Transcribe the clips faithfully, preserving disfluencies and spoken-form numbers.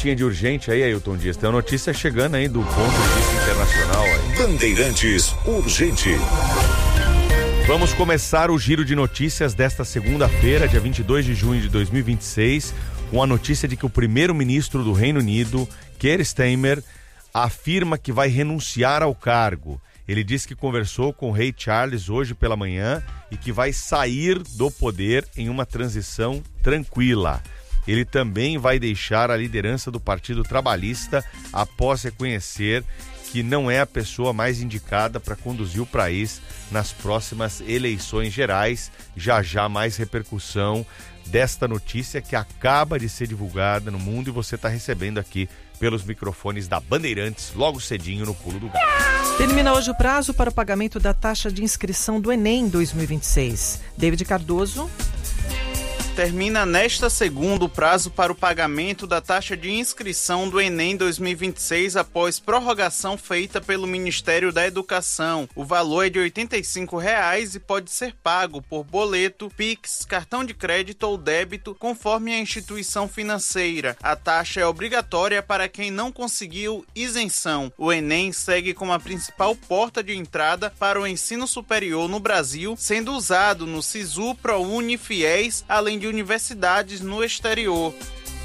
notinha de urgente aí, Ailton Dias. Tem uma notícia chegando aí do ponto de vista internacional aí. Bandeirantes Urgente. Vamos começar o giro de notícias desta segunda-feira, dia vinte e dois de junho de dois mil e vinte e seis, com a notícia de que o primeiro-ministro do Reino Unido, Keir Starmer, afirma que vai renunciar ao cargo. Ele disse que conversou com o rei Charles hoje pela manhã e que vai sair do poder em uma transição tranquila. Ele também vai deixar a liderança do Partido Trabalhista após reconhecer que não é a pessoa mais indicada para conduzir o país nas próximas eleições gerais. Já já mais repercussão desta notícia que acaba de ser divulgada no mundo e você está recebendo aqui pelos microfones da Bandeirantes, logo cedinho no Pulo do Gato. Termina hoje o prazo para o pagamento da taxa de inscrição do Enem dois mil e vinte e seis. David Cardoso. Termina nesta segunda o prazo para o pagamento da taxa de inscrição do Enem dois mil e vinte e seis após prorrogação feita pelo Ministério da Educação. O valor é de oitenta e cinco reais e pode ser pago por boleto, Pix, cartão de crédito ou débito, conforme a instituição financeira. A taxa é obrigatória para quem não conseguiu isenção. O Enem segue como a principal porta de entrada para o ensino superior no Brasil, sendo usado no SISU, ProUni, FIES, além de de universidades no exterior.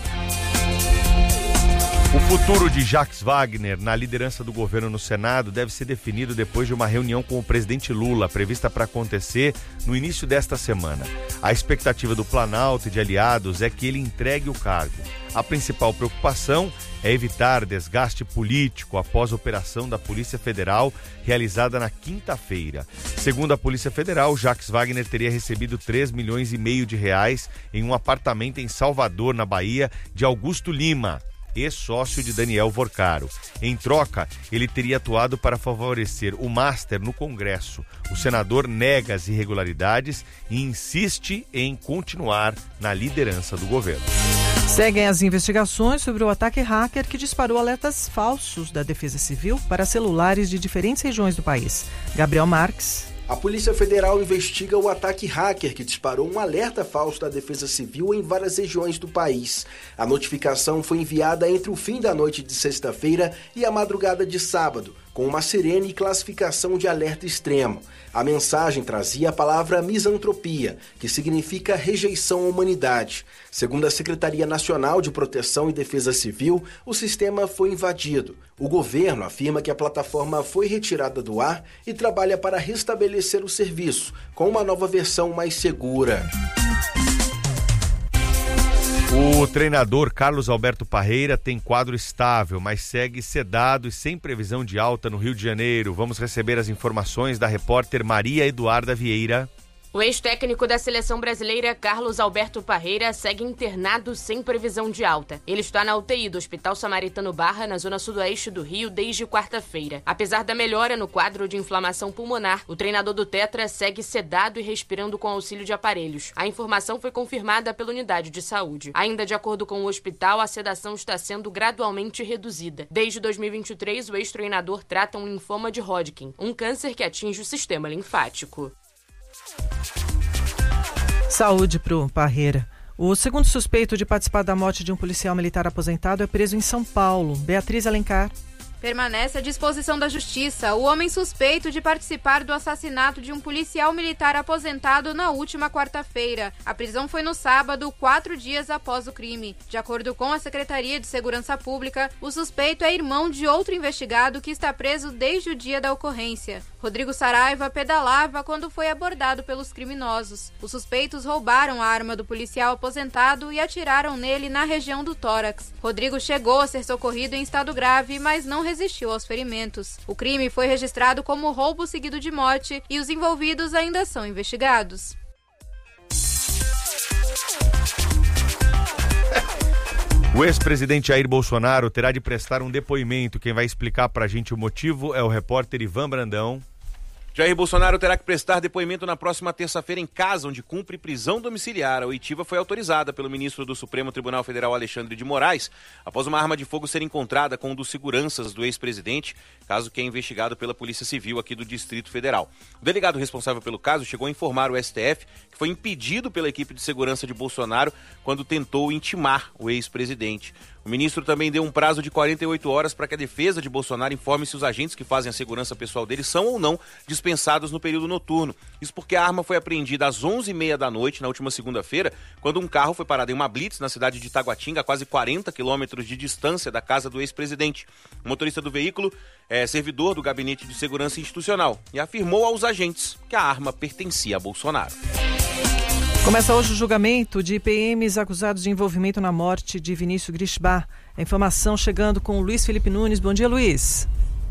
O futuro de Jacques Wagner na liderança do governo no Senado deve ser definido depois de uma reunião com o presidente Lula, prevista para acontecer no início desta semana. A expectativa do Planalto e de aliados é que ele entregue o cargo. A principal preocupação é evitar desgaste político após a operação da Polícia Federal realizada na quinta-feira. Segundo a Polícia Federal, Jacques Wagner teria recebido três milhões e meio de reais em um apartamento em Salvador, na Bahia, de Augusto Lima, ex-sócio de Daniel Vorcaro. Em troca, ele teria atuado para favorecer o Master no Congresso. O senador nega as irregularidades e insiste em continuar na liderança do governo. Seguem as investigações sobre o ataque hacker que disparou alertas falsos da Defesa Civil para celulares de diferentes regiões do país. Gabriel Marques. A Polícia Federal investiga o ataque hacker que disparou um alerta falso da Defesa Civil em várias regiões do país. A notificação foi enviada entre o fim da noite de sexta-feira e a madrugada de sábado, com uma sirene e classificação de alerta extremo. A mensagem trazia a palavra misantropia, que significa rejeição à humanidade. Segundo a Secretaria Nacional de Proteção e Defesa Civil, o sistema foi invadido. O governo afirma que a plataforma foi retirada do ar e trabalha para restabelecer o serviço, com uma nova versão mais segura. O treinador Carlos Alberto Parreira tem quadro estável, mas segue sedado e sem previsão de alta no Rio de Janeiro. Vamos receber as informações da repórter Maria Eduarda Vieira. O ex-técnico da seleção brasileira, Carlos Alberto Parreira, segue internado sem previsão de alta. Ele está na U T I do Hospital Samaritano Barra, na zona sudoeste do Rio, desde quarta-feira. Apesar da melhora no quadro de inflamação pulmonar, o treinador do Tetra segue sedado e respirando com auxílio de aparelhos. A informação foi confirmada pela unidade de saúde. Ainda de acordo com o hospital, a sedação está sendo gradualmente reduzida. Desde dois mil e vinte e três, o ex-treinador trata um linfoma de Hodgkin, um câncer que atinge o sistema linfático. Saúde pro Parreira. O segundo suspeito de participar da morte de um policial militar aposentado é preso em São Paulo. Beatriz Alencar. Permanece à disposição da Justiça o homem suspeito de participar do assassinato de um policial militar aposentado na última quarta-feira. A prisão foi no sábado, quatro dias após o crime. De acordo com a Secretaria de Segurança Pública, o suspeito é irmão de outro investigado que está preso desde o dia da ocorrência. Rodrigo Saraiva pedalava quando foi abordado pelos criminosos. Os suspeitos roubaram a arma do policial aposentado e atiraram nele na região do tórax. Rodrigo chegou a ser socorrido em estado grave, mas não resistiu aos ferimentos. O crime foi registrado como roubo seguido de morte e os envolvidos ainda são investigados. O ex-presidente Jair Bolsonaro terá de prestar um depoimento. Quem vai explicar pra gente o motivo é o repórter Ivan Brandão. Jair Bolsonaro terá que prestar depoimento na próxima terça-feira em casa, onde cumpre prisão domiciliar. A oitiva foi autorizada pelo ministro do Supremo Tribunal Federal, Alexandre de Moraes, após uma arma de fogo ser encontrada com um dos seguranças do ex-presidente, caso que é investigado pela Polícia Civil aqui do Distrito Federal. O delegado responsável pelo caso chegou a informar o S T F que foi impedido pela equipe de segurança de Bolsonaro quando tentou intimar o ex-presidente. O ministro também deu um prazo de quarenta e oito horas para que a defesa de Bolsonaro informe se os agentes que fazem a segurança pessoal dele são ou não dispensados no período noturno. Isso porque a arma foi apreendida às onze e meia da noite, na última segunda-feira, quando um carro foi parado em uma blitz na cidade de Taguatinga, a quase quarenta quilômetros de distância da casa do ex-presidente. O motorista do veículo é servidor do Gabinete de Segurança Institucional e afirmou aos agentes que a arma pertencia a Bolsonaro. Começa hoje o julgamento de P Ms acusados de envolvimento na morte de Vinícius Gritzbach. A informação chegando com o Luiz Felipe Nunes. Bom dia, Luiz.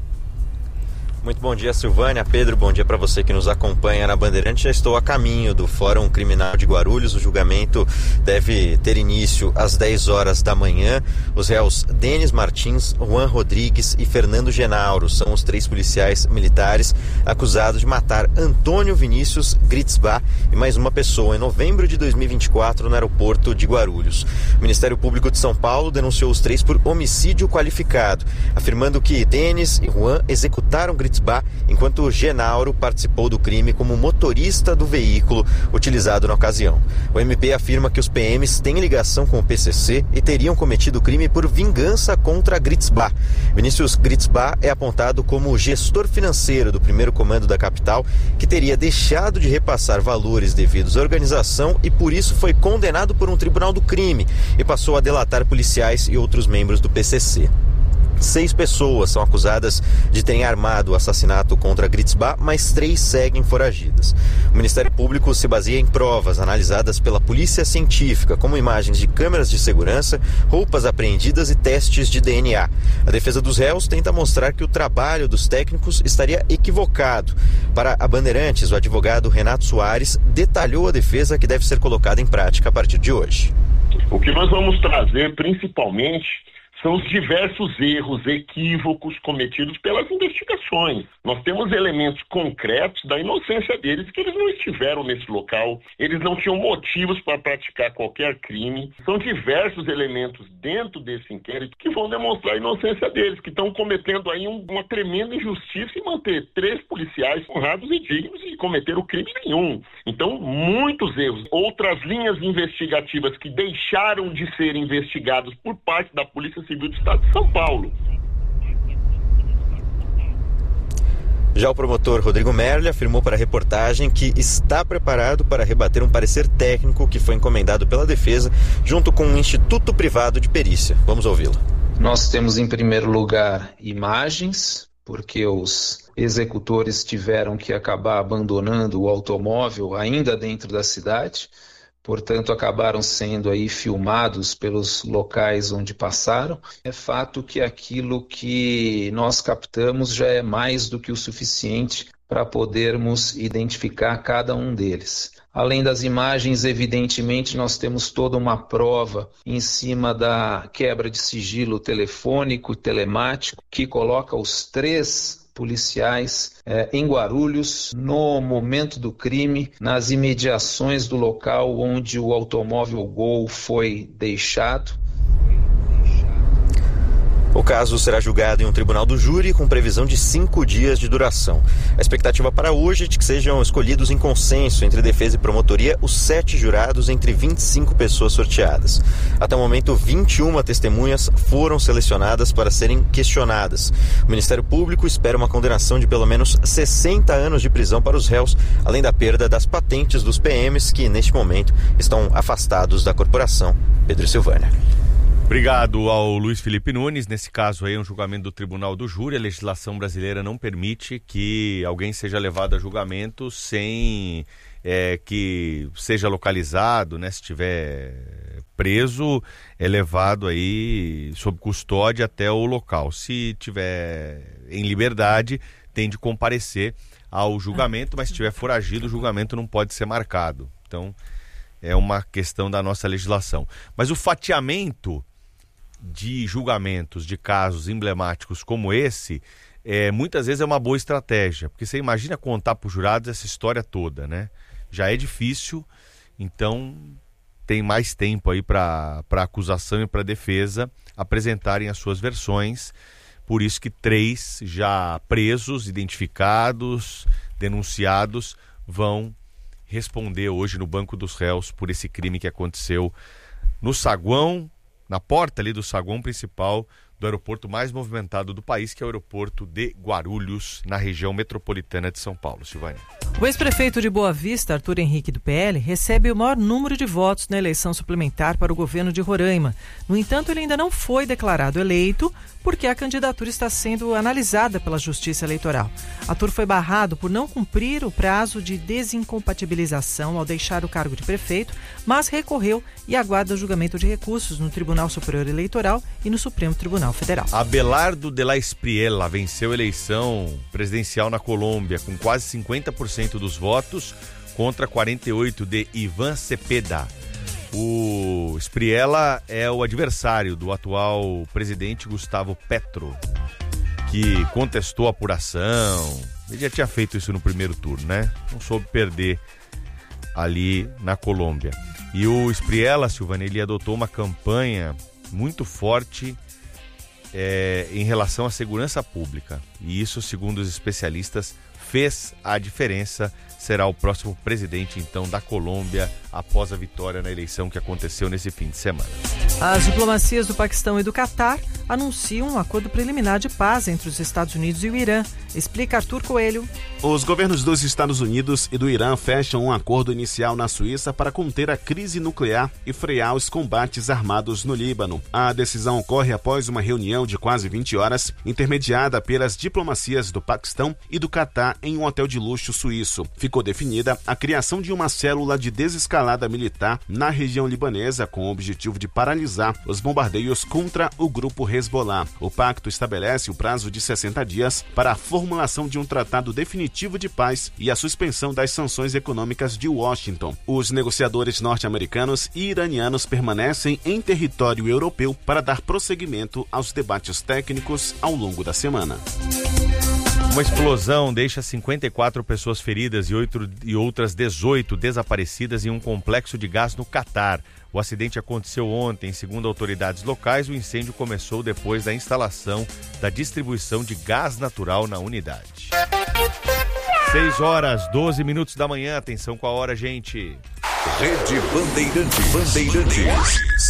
Muito bom dia, Silvânia. Pedro, bom dia para você que nos acompanha na Bandeirantes. Já estou a caminho do Fórum Criminal de Guarulhos. O julgamento deve ter início às dez horas da manhã. Os réus Denis Martins, Juan Rodrigues e Fernando Genauro são os três policiais militares acusados de matar Antônio Vinícius Gritzbach e mais uma pessoa em novembro de dois mil e vinte e quatro no aeroporto de Guarulhos. O Ministério Público de São Paulo denunciou os três por homicídio qualificado, afirmando que Denis e Juan executaram Gritzbach enquanto Genauro participou do crime como motorista do veículo utilizado na ocasião. O M P afirma que os P Ms têm ligação com o P C C e teriam cometido o crime por vingança contra Gritzbach. Vinícius Gritzbach é apontado como gestor financeiro do primeiro comando da capital, que teria deixado de repassar valores devidos à organização e por isso foi condenado por um tribunal do crime e passou a delatar policiais e outros membros do P C C. Seis pessoas são acusadas de terem armado o assassinato contra Gritzbach, mas três seguem foragidas. O Ministério Público se baseia em provas analisadas pela Polícia Científica, como imagens de câmeras de segurança, roupas apreendidas e testes de D N A. A defesa dos réus tenta mostrar que o trabalho dos técnicos estaria equivocado. Para a Bandeirantes, o advogado Renato Soares detalhou a defesa que deve ser colocada em prática a partir de hoje. O que nós vamos trazer, principalmente, são os diversos erros, equívocos cometidos pelas investigações. Nós temos elementos concretos da inocência deles, que eles não estiveram nesse local, eles não tinham motivos para praticar qualquer crime. São diversos elementos dentro desse inquérito que vão demonstrar a inocência deles, que estão cometendo aí um, uma tremenda injustiça em manter três policiais honrados e dignos e cometer o crime nenhum. Então, muitos erros. Outras linhas investigativas que deixaram de ser investigados por parte da Polícia Civil do Estado de São Paulo. Já o promotor Rodrigo Merli afirmou para a reportagem que está preparado para rebater um parecer técnico que foi encomendado pela defesa junto com um instituto privado de perícia. Vamos ouvi-lo. Nós temos em primeiro lugar imagens, porque os executores tiveram que acabar abandonando o automóvel ainda dentro da cidade. Portanto, acabaram sendo aí filmados pelos locais onde passaram. É fato que aquilo que nós captamos já é mais do que o suficiente para podermos identificar cada um deles. Além das imagens, evidentemente, nós temos toda uma prova em cima da quebra de sigilo telefônico, telemático, que coloca os três policiais eh, em Guarulhos, no momento do crime, nas imediações do local onde o automóvel Gol foi deixado. O caso será julgado em um tribunal do júri com previsão de cinco dias de duração. A expectativa para hoje é de que sejam escolhidos em consenso entre defesa e promotoria os sete jurados entre vinte e cinco pessoas sorteadas. Até o momento, vinte e uma testemunhas foram selecionadas para serem questionadas. O Ministério Público espera uma condenação de pelo menos sessenta anos de prisão para os réus, além da perda das patentes dos P Ms que, neste momento, estão afastados da corporação. Pedro Silvânia. Obrigado ao Luiz Felipe Nunes. Nesse caso aí é um julgamento do Tribunal do Júri. A legislação brasileira não permite que alguém seja levado a julgamento sem é, que seja localizado, né? Se estiver preso, é levado aí sob custódia até o local. Se tiver em liberdade, tem de comparecer ao julgamento, mas se estiver foragido, o julgamento não pode ser marcado. Então, é uma questão da nossa legislação. Mas o fatiamento de julgamentos de casos emblemáticos como esse, é, muitas vezes é uma boa estratégia, porque você imagina contar para os jurados essa história toda, né? Já é difícil, então tem mais tempo aí para a acusação e para a defesa apresentarem as suas versões. Por isso que três já presos, identificados, denunciados, vão responder hoje no banco dos réus por esse crime que aconteceu no saguão na porta ali do saguão principal do aeroporto mais movimentado do país, que é o aeroporto de Guarulhos, na região metropolitana de São Paulo. Silvânia. O ex-prefeito de Boa Vista, Arthur Henrique do P L, recebe o maior número de votos na eleição suplementar para o governo de Roraima. No entanto, ele ainda não foi declarado eleito porque a candidatura está sendo analisada pela Justiça Eleitoral. Arthur foi barrado por não cumprir o prazo de desincompatibilização ao deixar o cargo de prefeito, mas recorreu e aguarda o julgamento de recursos no Tribunal Superior Eleitoral e no Supremo Tribunal Federal. Abelardo de la Espriella venceu a eleição presidencial na Colômbia com quase cinquenta por cento dos votos contra quarenta e oito por cento de Ivan Cepeda. O Espriella é o adversário do atual presidente Gustavo Petro, que contestou a apuração. Ele já tinha feito isso no primeiro turno, né? Não soube perder ali na Colômbia. E o Espriella, Silvana, ele adotou uma campanha muito forte é, em relação à segurança pública. E isso, segundo os especialistas, fez a diferença. Será o próximo presidente, então, da Colômbia após a vitória na eleição que aconteceu nesse fim de semana. As diplomacias do Paquistão e do Catar anunciam um acordo preliminar de paz entre os Estados Unidos e o Irã. Explica Arthur Coelho. Os governos dos Estados Unidos e do Irã fecham um acordo inicial na Suíça para conter a crise nuclear e frear os combates armados no Líbano. A decisão ocorre após uma reunião de quase vinte horas, intermediada pelas diplomacias do Paquistão e do Catar em um hotel de luxo suíço. Ficou definida a criação de uma célula de desescalada militar na região libanesa com o objetivo de paralisar os bombardeios contra o grupo Hezbollah. O pacto estabelece o prazo de sessenta dias para a formulação de um tratado definitivo de paz e a suspensão das sanções econômicas de Washington. Os negociadores norte-americanos e iranianos permanecem em território europeu para dar prosseguimento aos debates técnicos ao longo da semana. Uma explosão deixa cinquenta e quatro pessoas feridas e, oito, e outras dezoito desaparecidas em um complexo de gás no Catar. O acidente aconteceu ontem. Segundo autoridades locais, o incêndio começou depois da instalação da distribuição de gás natural na unidade. seis horas, doze minutos da manhã. Atenção com a hora, gente. Rede Bandeirantes. Bandeirantes.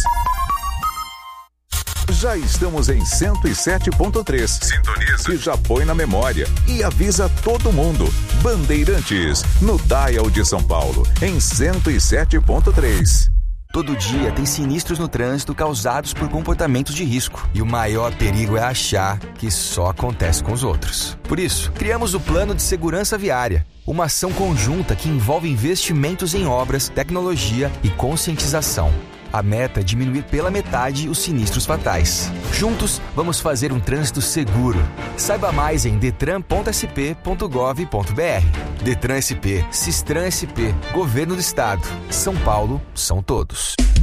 Já estamos em cento e sete ponto três. Sintoniza. Que já põe na memória e avisa todo mundo. Bandeirantes, no Dial de São Paulo, em cento e sete ponto três. Todo dia tem sinistros no trânsito causados por comportamentos de risco. E o maior perigo é achar que só acontece com os outros. Por isso, criamos o Plano de Segurança Viária. Uma ação conjunta que envolve investimentos em obras, tecnologia e conscientização. A meta é diminuir pela metade os sinistros fatais. Juntos, vamos fazer um trânsito seguro. Saiba mais em detran ponto s p ponto gov ponto b r. Detran S P, Sistran S P, Governo do Estado. São Paulo, são todos.